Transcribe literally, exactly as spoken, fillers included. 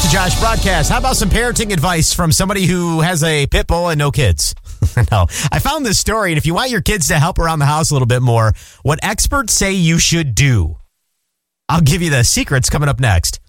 Josh broadcast. How about some parenting advice from somebody who has a pit bull and no kids? No, I found this story, and if you want your kids to help around the house a little bit more, what experts say you should do. I'll give you the secrets coming up next.